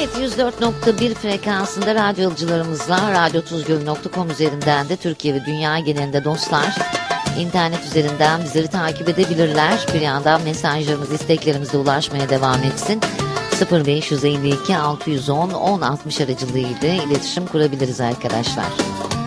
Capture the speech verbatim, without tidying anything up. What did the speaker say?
Evet, yüz dört nokta bir frekansında radyocularımızla radyo tuzgölü nokta com üzerinden de Türkiye ve dünya genelinde dostlar internet üzerinden bizleri takip edebilirler. Bir yandan mesajlarımız, isteklerimize ulaşmaya devam etsin. sıfır beş elli iki altı yüz on on altmış aracılığıyla iletişim kurabiliriz arkadaşlar.